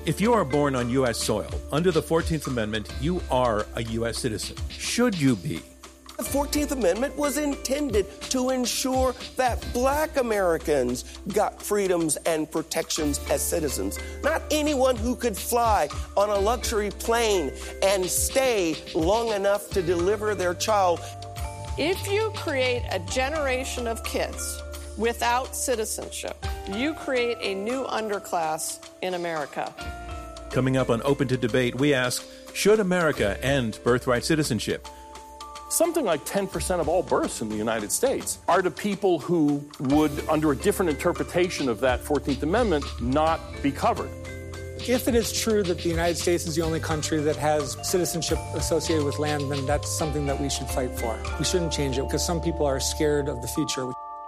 If you are born on U.S. soil, under the 14th Amendment, you are a U.S. citizen. Should you be? The 14th Amendment was intended to ensure that black Americans got freedoms and protections as citizens. Not anyone who could fly on a luxury plane and stay long enough to deliver their child. If you create a generation of kids without citizenship, you create a new underclass in America. Coming up on Open to Debate, we ask, should America end birthright citizenship? Something like 10% of all births in the United States are to people who would, under a different interpretation of that 14th Amendment, not be covered. If it is true that the United States is the only country that has citizenship associated with land, then that's something that we should fight for. We shouldn't change it because some people are scared of the future.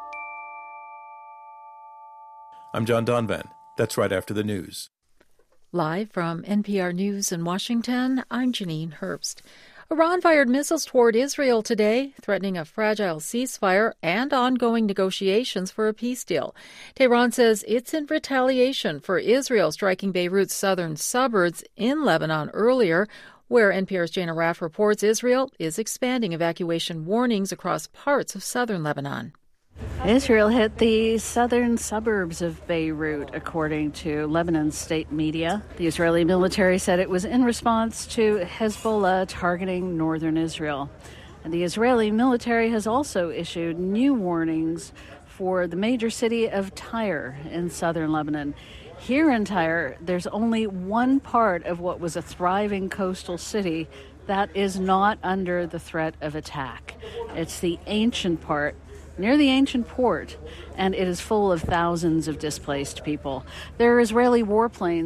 I'm John Donvan. That's right after the news. Live from NPR News in Washington, I'm Janine Herbst. Iran fired missiles toward Israel today, threatening a fragile ceasefire and ongoing negotiations for a peace deal. Tehran says it's in retaliation for Israel striking Beirut's southern suburbs in Lebanon earlier, where NPR's Jana Raff reports Israel is expanding evacuation warnings across parts of southern Lebanon. Israel hit the southern suburbs of Beirut, according to Lebanon's state media. The Israeli military said it was in response to Hezbollah targeting northern Israel. And the Israeli military has also issued new warnings for the major city of Tyre in southern Lebanon. Here in Tyre, there's only one part of what was a thriving coastal city that is not under the threat of attack. It's the ancient part, near the ancient port, and it is full of thousands of displaced people. There are Israeli warplanes